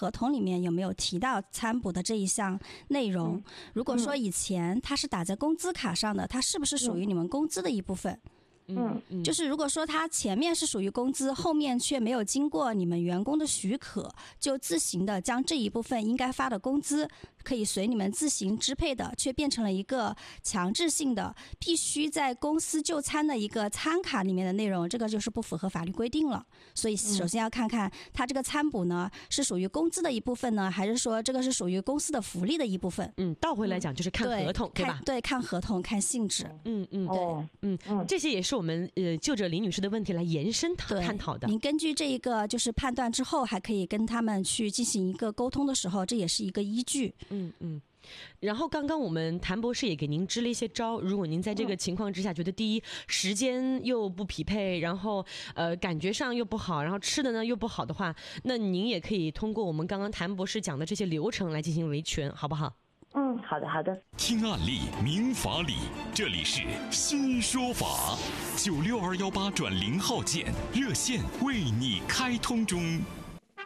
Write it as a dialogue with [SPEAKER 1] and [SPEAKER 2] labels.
[SPEAKER 1] 合同里面有没有提到参补的这一项内容。如果说以前它是打在工资卡上的，它是不是属于你们工资的一部分？就是如果说它前面是属于工资，后面却没有经过你们员工的许可，就自行的将这一部分应该发的工资可以随你们自行支配的，却变成了一个强制性的必须在公司就餐的一个餐卡里面的内容，这个就是不符合法律规定了。所以首先要看看它这个参补呢是属于工资的一部分呢，还是说这个是属于公司的福利的一部分。
[SPEAKER 2] 倒回来讲就是看合同， 对吧？
[SPEAKER 1] 对，看合同看性质。
[SPEAKER 2] 这些也是我们就着林女士的问题来延伸探讨的。
[SPEAKER 1] 您根据这一个就是判断之后，还可以跟他们去进行一个沟通的时候，这也是一个依据。
[SPEAKER 2] 然后刚刚我们谭博士也给您支了一些招，如果您在这个情况之下觉得第一时间又不匹配，然后感觉上又不好，然后吃的呢又不好的话，那您也可以通过我们刚刚谭博士讲的这些流程来进行维权，好不好？
[SPEAKER 3] 好的好的。
[SPEAKER 4] 听案例明法理，这里是新说法，96218转0号键热线为你开通中。